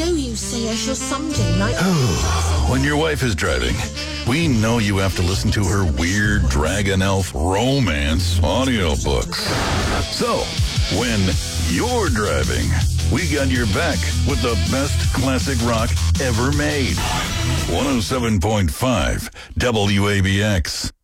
know you say us or something like... When your wife is driving, we know you have to listen to her weird dragon elf romance audiobooks. So, when you're driving, we got your back with the best classic rock ever made. 107.5 WABX.